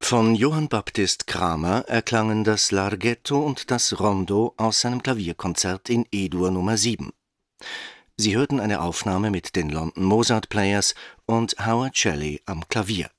Von Johann Baptist Cramer erklangen das Larghetto und das Rondo aus seinem Klavierkonzert in E-Dur Nummer 7. Sie hörten eine Aufnahme mit den London Mozart Players und Howard Shelley am Klavier.